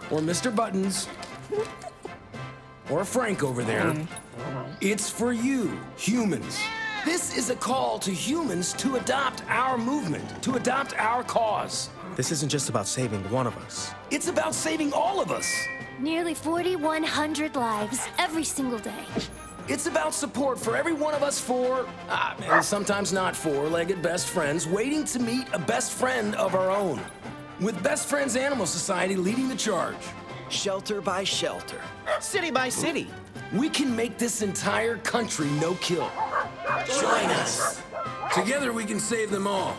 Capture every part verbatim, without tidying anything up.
or Mister Buttons, or Frank over there. It's for you, humans. This is a call to humans to adopt our movement, to adopt our cause. This isn't just about saving one of us. It's about saving all of us. Nearly forty-one hundred lives every single day. It's about support for every one of us four, uh, and sometimes not four-legged best friends waiting to meet a best friend of our own. With Best Friends Animal Society leading the charge. Shelter by shelter. City by city. We can make this entire country no-kill. Join us. Together we can save them all.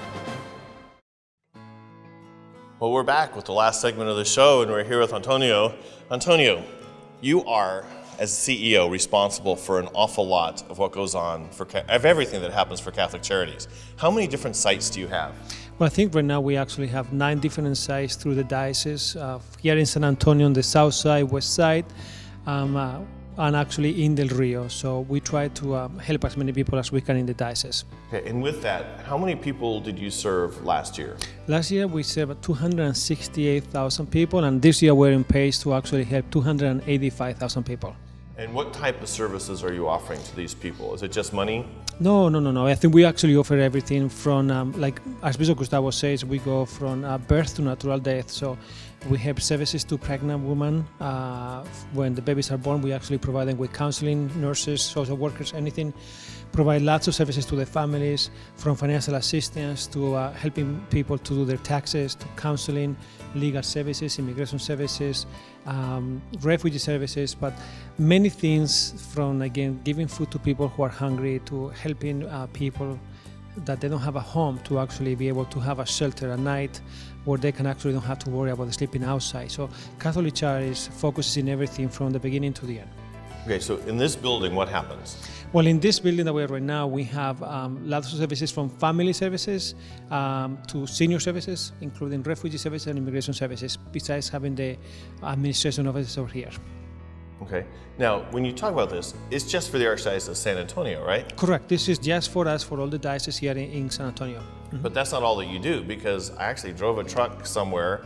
Well, we're back with the last segment of the show, and we're here with Antonio. Antonio, you are, as C E O, responsible for an awful lot of what goes on, for of everything that happens for Catholic Charities. How many different sites do you have? Well, I think right now we actually have nine different sites through the diocese. Uh, here in San Antonio on the south side, west side, um, uh, and actually in Del Rio. So we try to um, help as many people as we can in the diocese. Okay, and with that, how many people did you serve last year? Last year we served two hundred sixty-eight thousand people, and this year we're in pace to actually help two hundred eighty-five thousand people. And what type of services are you offering to these people? Is it just money? No, no, no, no. I think we actually offer everything from, um, like Archbishop Gustavo says, we go from uh, birth to natural death. So we have services to pregnant women. Uh, when the babies are born, we actually provide them with counseling, nurses, social workers, anything. Provide lots of services to the families, from financial assistance to uh, helping people to do their taxes, to counseling, legal services, immigration services, um, refugee services, but many things from, again, giving food to people who are hungry, to helping uh, people that they don't have a home to actually be able to have a shelter at night where they can actually don't have to worry about sleeping outside. So Catholic Charities focuses in everything from the beginning to the end. Okay, so in this building, what happens? Well, in this building that we are right now, we have um, lots of services from family services um, to senior services, including refugee services and immigration services, besides having the administration offices over here. Okay. Now, when you talk about this, it's just for the Archdiocese of San Antonio, right? Correct. This is just for us, for all the dioceses here in, in San Antonio. Mm-hmm. But that's not all that you do, because I actually drove a truck somewhere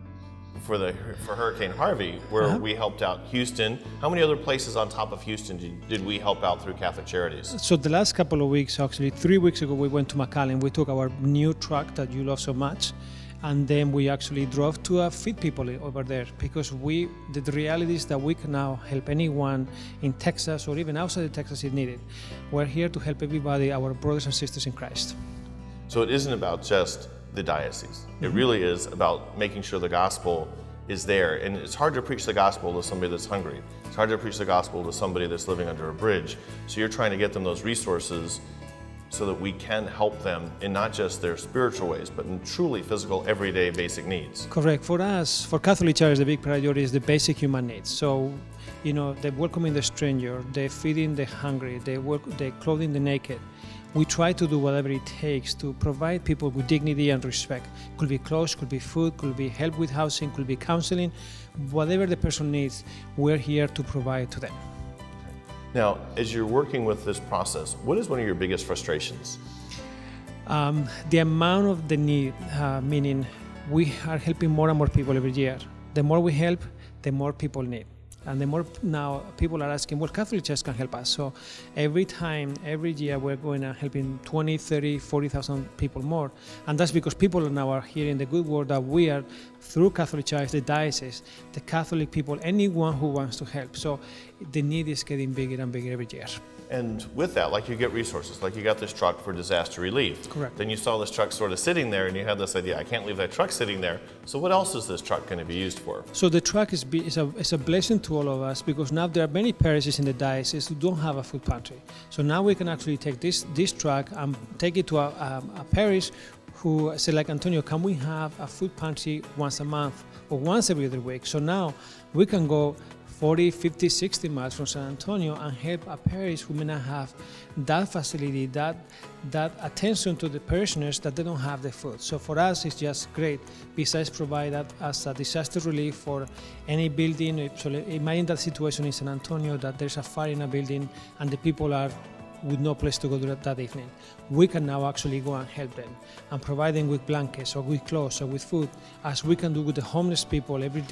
for the for Hurricane Harvey, where uh-huh. we helped out Houston. How many other places on top of Houston did, did we help out through Catholic Charities? So the last couple of weeks, actually three weeks ago, we went to McAllen. We took our new truck that you love so much, and then we actually drove to uh, feed people over there, because we the, the reality is that we can now help anyone in Texas or even outside of Texas if needed. We're here to help everybody, our brothers and sisters in Christ. So it isn't about just the diocese. It mm-hmm. really is about making sure the gospel is there. And it's hard to preach the gospel to somebody that's hungry. It's hard to preach the gospel to somebody that's living under a bridge. So you're trying to get them those resources so that we can help them in not just their spiritual ways, but in truly physical, everyday, basic needs. Correct. For us, for Catholic Charities, the big priority is the basic human needs. So, you know, the welcoming the stranger, the feeding the hungry, the, work, the clothing the naked. We try to do whatever it takes to provide people with dignity and respect. Could be clothes, could be food, could be help with housing, could be counseling. Whatever the person needs, we're here to provide to them. Now, as you're working with this process, what is one of your biggest frustrations? Um, the amount of the need, uh, meaning we are helping more and more people every year. The more we help, the more people need. And the more now people are asking, well, Catholic Church can help us. So every time, every year, we're going and helping twenty, thirty, forty thousand people more. And that's because people now are hearing the good word that we are, through Catholic Church, the diocese, the Catholic people, anyone who wants to help. So the need is getting bigger and bigger every year. And with that, like you get resources, like you got this truck for disaster relief. Correct. Then you saw this truck sort of sitting there and you had this idea, I can't leave that truck sitting there. So what else is this truck going to be used for? So the truck is, be, is, a, is a blessing to all of us, because now there are many parishes in the diocese who don't have a food pantry. So now we can actually take this, this truck and take it to a, a, a parish who say, like, Antonio, can we have a food pantry once a month or once every other week? So now we can go forty, fifty, sixty miles from San Antonio and help a parish who may not have that facility, that that attention to the parishioners, that they don't have the food. So for us, it's just great. Besides provide that as a disaster relief for any building. So imagine that situation in San Antonio, that there's a fire in a building and the people are with no place to go that evening. We can now actually go and help them and provide them with blankets or with clothes or with food, as we can do with the homeless people every day.